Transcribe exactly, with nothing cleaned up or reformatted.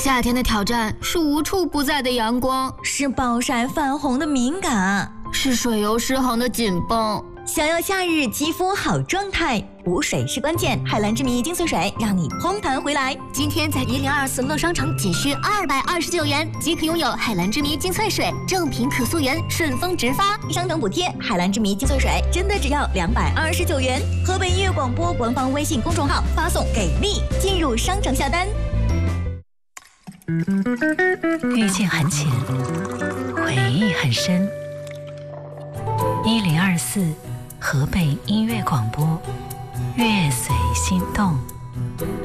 夏天的挑战是无处不在的阳光， 是暴晒泛红的敏感， 是水油失衡的紧绷。 想要夏日肌肤好状态，补水是关键。海蓝之谜精粹水让你嘭弹回来。 今天在一零二四乐商城仅需二百二十九元即可拥有海蓝之谜精粹水，正品可溯源，顺丰直发， 商城补贴。海蓝之谜精粹水真的只要两百二十九元。河北音乐广播官方微信公众号发送给力，进入商城下单。 遇见很浅，回忆很深。一零二四河北音乐广播，乐随心动。